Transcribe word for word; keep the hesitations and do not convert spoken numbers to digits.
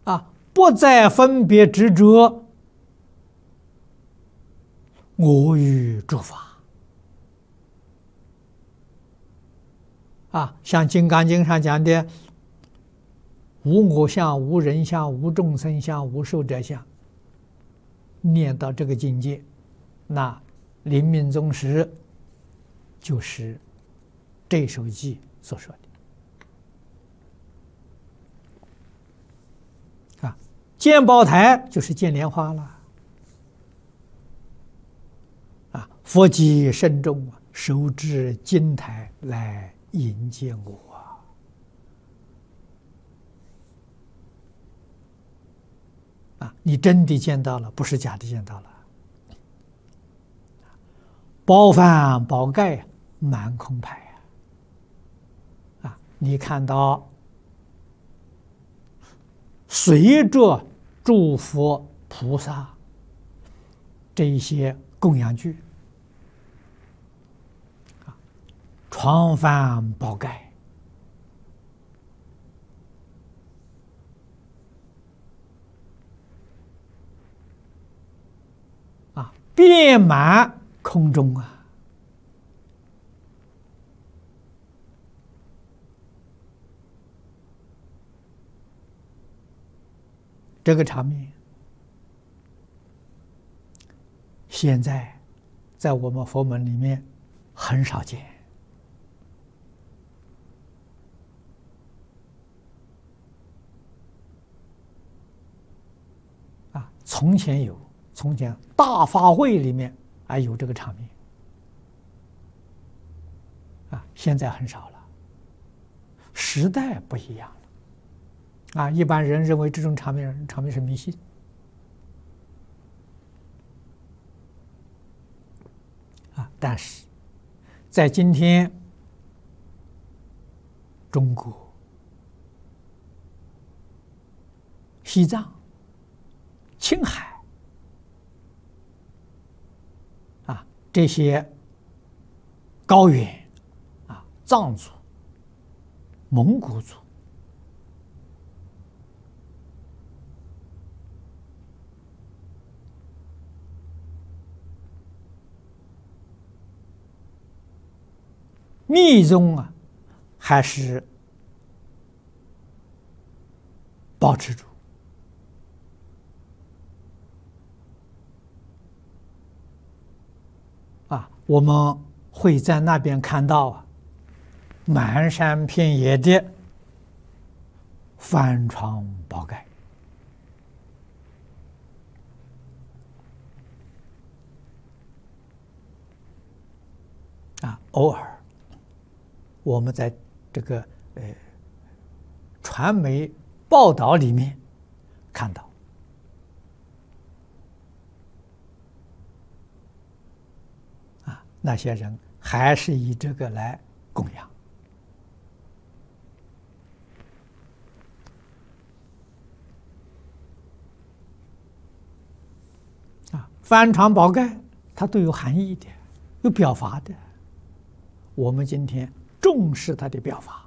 啊，不再分别执着我与诸法。啊，像《金刚经》上讲的，无我相、无人相、无众生相、无寿者相。念到这个境界，那临命终时就是这首偈所说的。啊，见宝台就是见莲花了。啊，佛即慎重啊，手持金台来迎接我啊！啊，你真的见到了，不是假的见到了。宝幡宝盖满空牌啊！啊，你看到随着诸佛菩萨这一些供养具。床幡宝盖，啊，遍满空中啊！这个场面，现在在我们佛门里面很少见。从前有，从前大法会里面还有这个场面，啊，现在很少了，时代不一样了，啊，一般人认为这种场面场面是迷信，啊，但是在今天中国、西藏、青海啊，这些高原啊，藏族、蒙古族密宗啊，还是保持住。啊，我们会在那边看到啊，满山遍野的幡床宝盖啊，偶尔我们在这个呃传媒报道里面看到。那些人还是以这个来供养啊，幡床宝盖它都有含义的，有表法的。我们今天重视它的表法。